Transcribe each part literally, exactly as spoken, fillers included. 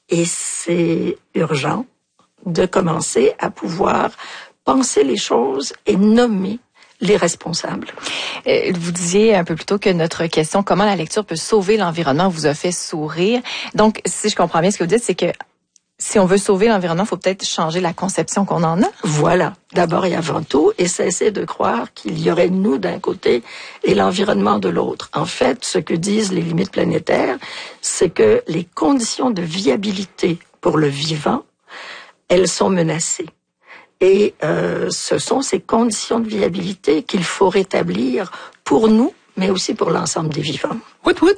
Et c'est urgent de commencer à pouvoir penser les choses et nommer les responsables. Euh, vous disiez un peu plus tôt que notre question, comment la lecture peut sauver l'environnement, vous a fait sourire. Donc, si je comprends bien ce que vous dites, c'est que si on veut sauver l'environnement, il faut peut-être changer la conception qu'on en a. Voilà, d'abord et avant tout, et cesser de croire qu'il y aurait nous d'un côté et l'environnement de l'autre. En fait, ce que disent les limites planétaires, c'est que les conditions de viabilité pour le vivant, elles sont menacées. Et euh, ce sont ces conditions de viabilité qu'il faut rétablir pour nous, mais aussi pour l'ensemble des vivants. Wout, wout.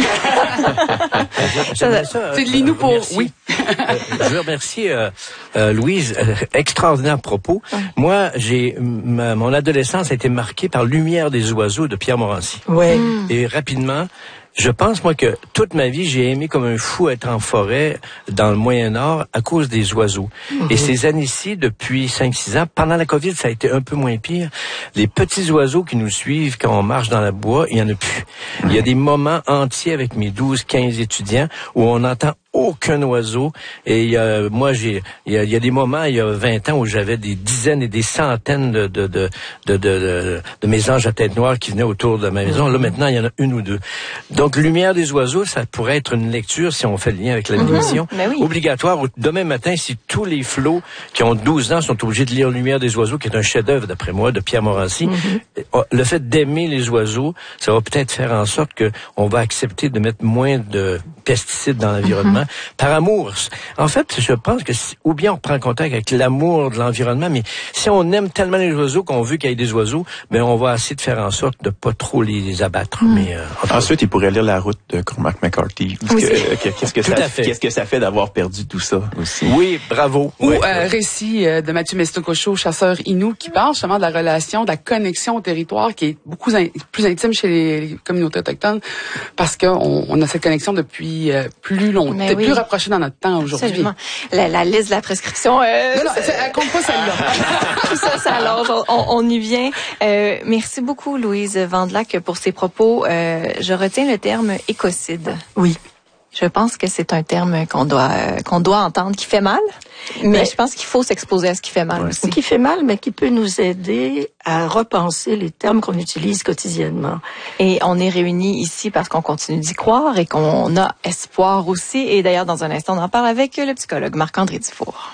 J'aimerais ça, C'est de l'inou pour... Oui. euh, je veux remercier euh, euh, Louise. Euh, extraordinaire propos. Ouais. Moi, j'ai ma, mon adolescence a été marquée par Lumière des oiseaux de Pierre Morancy. Ouais. Mm. Et rapidement, je pense, moi, que toute ma vie, j'ai aimé comme un fou être en forêt dans le Moyen-Nord à cause des oiseaux. Mmh. Et ces années-ci, depuis cinq six ans, pendant la COVID, ça a été un peu moins pire. Les petits oiseaux qui nous suivent quand on marche dans la bois, il y en a plus. Mmh. Il y a des moments entiers avec mes douze quinze étudiants où on n'entend aucun oiseau. Et il y a, moi, j'ai, il y a, il y a des moments, il y a vingt ans, où j'avais des dizaines et des centaines de, de, de, de, de, de, de mésanges à tête noire qui venaient autour de ma maison. Là, maintenant, il y en a une ou deux. Donc, Lumière des oiseaux, ça pourrait être une lecture, si on fait le lien avec la mission, mmh, oui. obligatoire. Demain matin, si tous les flots qui ont douze ans sont obligés de lire Lumière des oiseaux, qui est un chef-d'œuvre, d'après moi, de Pierre Morancy, mmh. le fait d'aimer les oiseaux, ça va peut-être faire en sorte que on va accepter de mettre moins de pesticides dans l'environnement. Mmh. Par amour. En fait, je pense que si, ou bien on prend contact avec l'amour de l'environnement, mais si on aime tellement les oiseaux qu'on veut qu'il y ait des oiseaux, ben on va essayer de faire en sorte de pas trop les abattre. Mmh. Mais euh, ensuite, il pourrait lire La Route de Cormac McCarthy. Oui. Que, qu'est-ce que ça, qu'est-ce que ça fait d'avoir perdu tout ça aussi? Oui, bravo. Ou oui. euh, récit euh, de Mathieu Mestococho, chasseur Innu, qui parle justement de la relation, de la connexion au territoire, qui est beaucoup in- plus intime chez les, les communautés autochtones, parce qu'on on a cette connexion depuis euh, plus longtemps, Mais oui. plus rapprochée dans notre temps aujourd'hui. Absolument. La, la liste de la prescription. Euh, non, non, c'est, elle compte pas celle-là. Tout ça, ça allonge. On, on y vient. Euh, merci beaucoup, Louise Vandelac, pour ces propos. Euh, je retiens le terme écocide. Oui. Je pense que c'est un terme qu'on doit euh, qu'on doit entendre, qui fait mal, mais, mais je pense qu'il faut s'exposer à ce qui fait mal ouais. aussi. Qui fait mal, mais qui peut nous aider à repenser les termes qu'on utilise quotidiennement. Et on est réunis ici parce qu'on continue d'y croire et qu'on a espoir aussi. Et d'ailleurs, dans un instant, on en parle avec le psychologue Marc-André Dufour.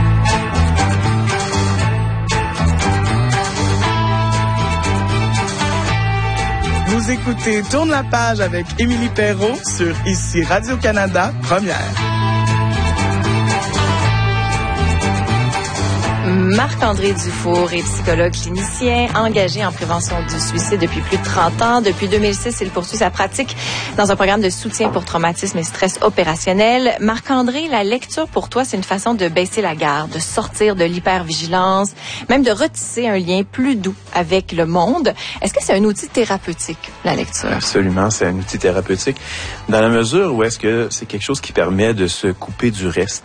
Vous écoutez Tourne la page avec Émilie Perrault sur Ici Radio-Canada, Première. Marc-André Dufour est psychologue clinicien engagé en prévention du suicide depuis plus de trente ans. Depuis deux mille six, il poursuit sa pratique dans un programme de soutien pour traumatisme et stress opérationnel. Marc-André, la lecture pour toi, c'est une façon de baisser la garde, de sortir de l'hypervigilance, même de retisser un lien plus doux avec le monde. Est-ce que c'est un outil thérapeutique, la lecture? Absolument, c'est un outil thérapeutique. Dans la mesure où est-ce que c'est quelque chose qui permet de se couper du reste.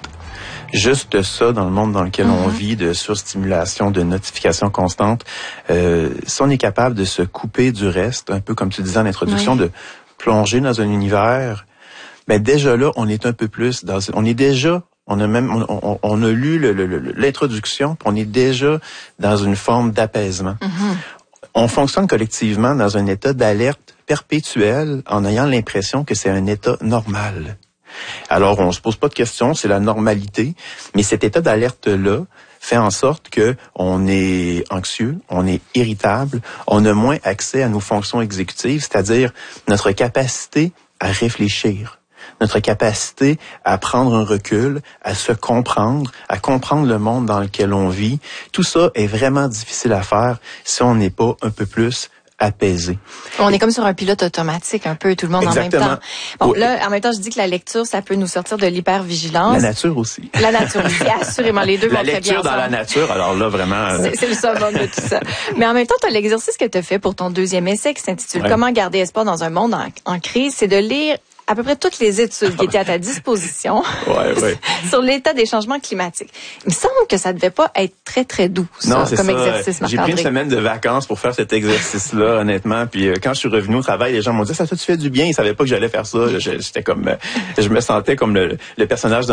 Juste ça, dans le monde dans lequel mm-hmm. on vit, de surstimulation, de notification constante, euh, si on est capable de se couper du reste, un peu comme tu disais en introduction, oui. de plonger dans un univers, ben déjà là, on est un peu plus dans... On est déjà... On a même, on, on, on a lu le, le, le, l'introduction, puis on est déjà dans une forme d'apaisement. Mm-hmm. On fonctionne collectivement dans un état d'alerte perpétuelle en ayant l'impression que c'est un état normal. Alors, on se pose pas de questions, c'est la normalité, mais cet état d'alerte-là fait en sorte que on est anxieux, on est irritable, on a moins accès à nos fonctions exécutives, c'est-à-dire notre capacité à réfléchir, notre capacité à prendre un recul, à se comprendre, à comprendre le monde dans lequel on vit. Tout ça est vraiment difficile à faire si on n'est pas un peu plus apaisé. On est comme sur un pilote automatique, un peu tout le monde Exactement. en même temps. Bon, oui. là, en même temps, je dis que la lecture, ça peut nous sortir de l'hypervigilance. La nature aussi. La nature aussi, assurément. Les deux la vont très bien ensemble. La lecture dans la nature, alors là, vraiment... Euh... C'est, c'est le summum de tout ça. Mais en même temps, tu as l'exercice que tu as fait pour ton deuxième essai qui s'intitule ouais. « Comment garder espoir dans un monde en, en crise », c'est de lire à peu près toutes les études qui étaient à ta disposition ouais, ouais. sur l'état des changements climatiques. Il me semble que ça devait pas être très, très doux, ça, non, c'est comme ça. exercice, J'ai pris une semaine de vacances pour faire cet exercice-là, honnêtement. Puis euh, quand je suis revenu au travail, les gens m'ont dit « Ça te fait du bien ». Ils savaient pas que j'allais faire ça. J'étais comme... Euh, je me sentais comme le, le personnage